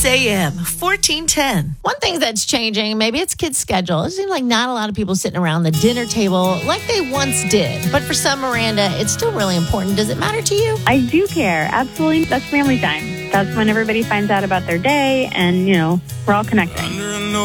Kiss AM 1410. One thing that's changing, maybe it's kids' schedule. It seems like not a lot of people sitting around the dinner table like they once did. But for some, Miranda, it's still really important. Does it matter to you? I do care. Absolutely. That's family time. That's when everybody finds out about their day and, we're all connecting.